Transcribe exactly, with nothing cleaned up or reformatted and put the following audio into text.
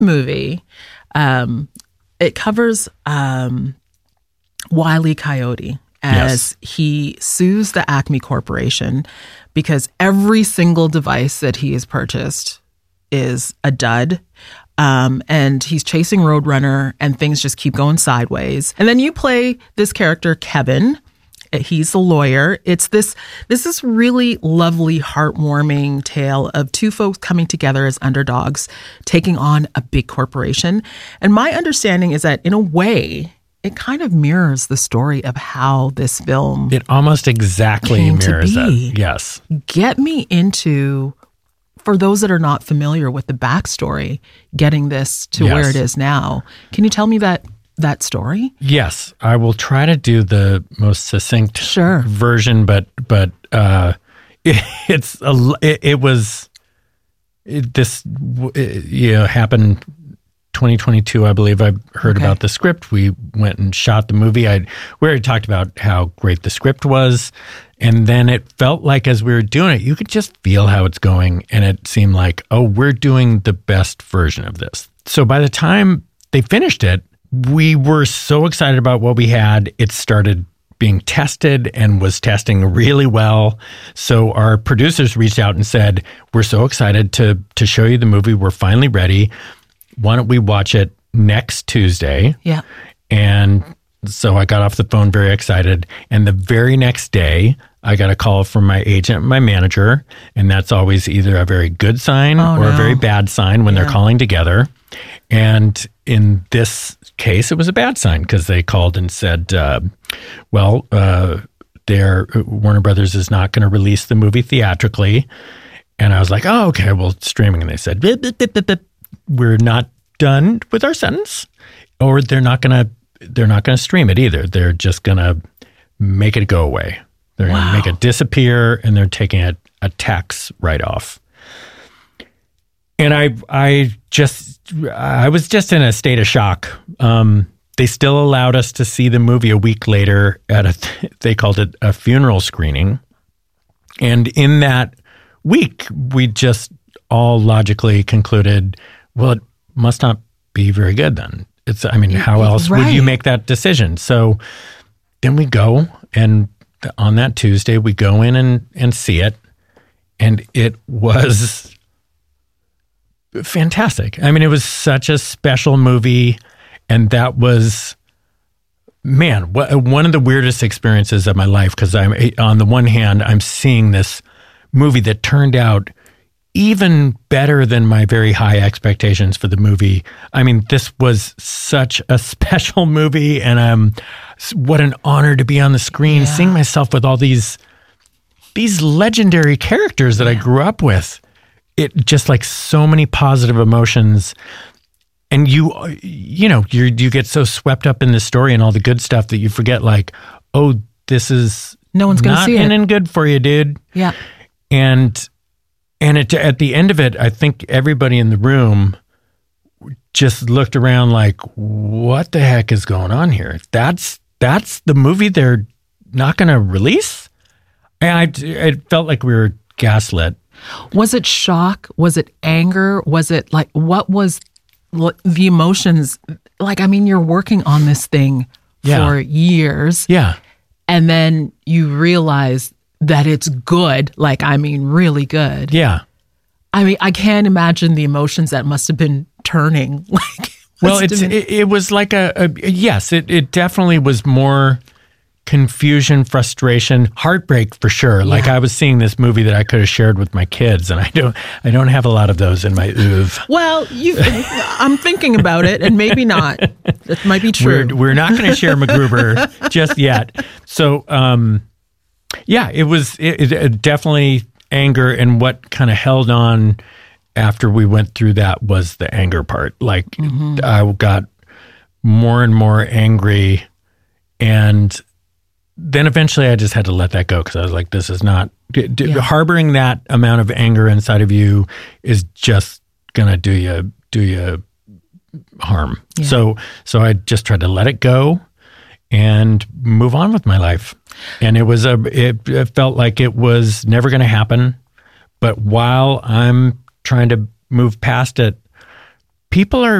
movie, um, it covers um, Wile E. Coyote as yes. he sues the Acme Corporation because every single device that he has purchased is a dud. Um, and he's chasing Roadrunner and things just keep going sideways. And then you play this character, Kevin. He's a lawyer. It's this, this is really lovely, heartwarming tale of two folks coming together as underdogs, taking on a big corporation. And my understanding is that in a way, it kind of mirrors the story of how this film It almost exactly came mirrors to be. that. Yes. Get me into, for those that are not familiar with the backstory, getting this to Yes. where it is now. Can you tell me that that story? Yes, I will try to do the most succinct Sure. version, but but uh, it, it's a, it, it was it, this it, you know happened twenty twenty-two, I believe. I heard Okay. about the script. We went and shot the movie. I we already talked about how great the script was, and then it felt like as we were doing it, you could just feel how it's going, and it seemed like, oh, we're doing the best version of this. So by the time they finished it, we were so excited about what we had. It started being tested and was testing really well. So our producers reached out and said, we're so excited to to show you the movie. We're finally ready. Why don't we watch it next Tuesday? Yeah. And so I got off the phone very excited. And the very next day, I got a call from my agent, my manager. And that's always either a very good sign Oh, or no. a very bad sign when Yeah. they're calling together. And in this case, it was a bad sign because they called and said, uh, well, uh, their Warner Brothers is not going to release the movie theatrically. And I was like, oh, okay, well, it's streaming. And they said, "Bip, bip, bip, bip, bip. We're not done with our sentence, or they're not going to they're not going to stream it either. They're just going to make it go away. They're going to Wow. make it disappear, and they're taking a, a tax write-off." And I, I just, I was just in a state of shock. Um, they still allowed us to see the movie a week later at a, they called it a funeral screening. And in that week, we just all logically concluded, well, it must not be very good then. It's, I mean, how else would you Right. make that decision? So then we go, and on that Tuesday, we go in and, and see it. And it was fantastic. I mean, it was such a special movie. And that was, man, wh- one of the weirdest experiences of my life. Because I'm, on the one hand, I'm seeing this movie that turned out even better than my very high expectations for the movie. I mean, this was such a special movie, and um, what an honor to be on the screen, Yeah. seeing myself with all these these legendary characters that I grew up with. It just like so many positive emotions, and you you know you you get so swept up in the story and all the good stuff that you forget, like, oh, this is No one's going to not see it. ending good for you, dude. Yeah. And and it, at the end of it, I think everybody in the room just looked around like, what the heck is going on here? That's that's the movie they're not going to release? And I, it felt like we were gaslit. Was it shock? Was it anger? Was it like, what was l- the emotions? Like, I mean, you're working on this thing Yeah. for years. Yeah. And then you realize that it's good. Like, I mean, really good. Yeah. I mean, I can't imagine the emotions that must have been turning. Like, Well, must it's have been- it, it was like a, a yes, it, it definitely was more confusion, frustration, heartbreak for sure. Like Yeah. I was seeing this movie that I could have shared with my kids, and I don't I don't have a lot of those in my oeuvre. well, you. I'm thinking about it, and maybe not. That might be true. We're we're not going to share MacGruber just yet. So, um, yeah, it was it, it definitely anger, and what kind of held on after we went through that was the anger part. Like Mm-hmm. I got more and more angry, and then eventually I just had to let that go because I was like, this is not d- d- Yeah. harboring that amount of anger inside of you is just gonna do you do you harm. Yeah. So so I just tried to let it go and move on with my life. And it was a it, it felt like it was never going to happen. But while I'm trying to move past it, people are